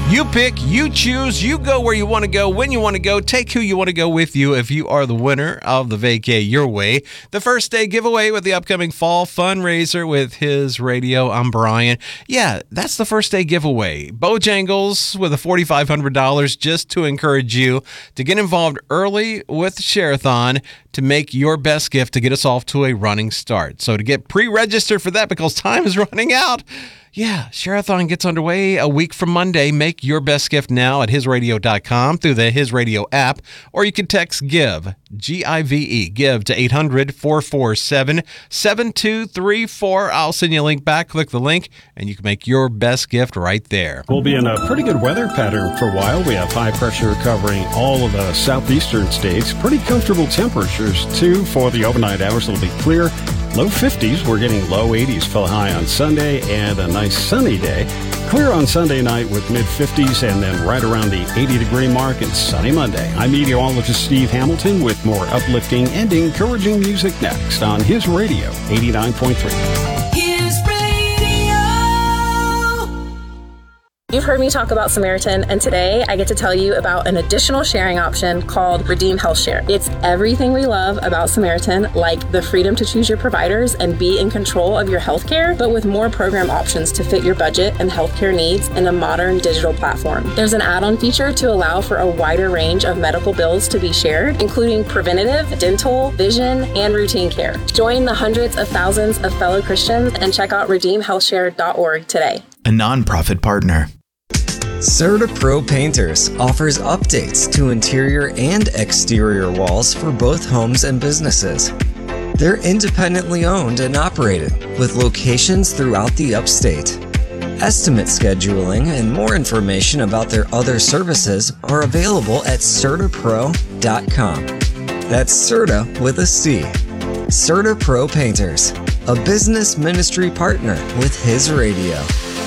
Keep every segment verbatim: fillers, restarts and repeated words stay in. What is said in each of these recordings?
You pick, you choose, you go where you want to go, when you want to go, take who you want to go with you if you are the winner of the Vacay Your Way. The first day giveaway with the upcoming fall fundraiser with His Radio. I'm Brian. Yeah, that's the first day giveaway. Bojangles with a four thousand five hundred dollars just to encourage you to get involved early with the Share-a-thon to make your best gift to get us off to a running start. So to get pre-registered for that because time is running out, yeah, Share-a-thon gets underway a week from Monday. Make your best gift now at his radio dot com through the His Radio app, or you can text GIVE, G I V E, GIVE to eight hundred, four four seven, seven two three four. I'll send you a link back. Click the link, and you can make your best gift right there. We'll be in a pretty good weather pattern for a while. We have high pressure covering all of the southeastern states. Pretty comfortable temperatures, too, for the overnight hours. It'll be clear. Low fifties. We're getting low eighties for the high on Sunday, and a nice sunny day. Clear on Sunday night with mid-fifties, and then right around the eighty-degree mark and sunny Monday. I'm meteorologist Steve Hamilton with more uplifting and encouraging music next on His Radio eighty-nine point three. You've heard me talk about Samaritan, and today I get to tell you about an additional sharing option called Redeem Health Share. It's everything we love about Samaritan, like the freedom to choose your providers and be in control of your healthcare, but with more program options to fit your budget and healthcare needs in a modern digital platform. There's an add-on feature to allow for a wider range of medical bills to be shared, including preventative, dental, vision, and routine care. Join the hundreds of thousands of fellow Christians and check out redeem health share dot org today. A nonprofit partner. CertaPro Painters offers updates to interior and exterior walls for both homes and businesses. They're independently owned and operated with locations throughout the upstate. Estimate scheduling and more information about their other services are available at certa pro dot com. That's Certa with a C. CertaPro Painters, a business ministry partner with His Radio.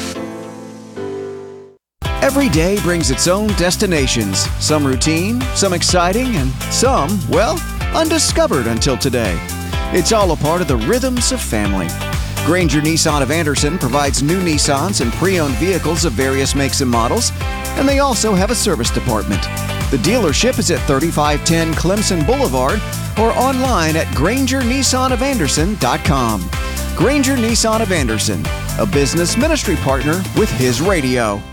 Every day brings its own destinations, some routine, some exciting, and some, well, undiscovered until today. It's all a part of the rhythms of family. Granger Nissan of Anderson provides new Nissans and pre-owned vehicles of various makes and models, and they also have a service department. The dealership is at thirty-five ten Clemson Boulevard or online at granger nissan of anderson dot com. Granger Nissan of Anderson, a business ministry partner with His Radio.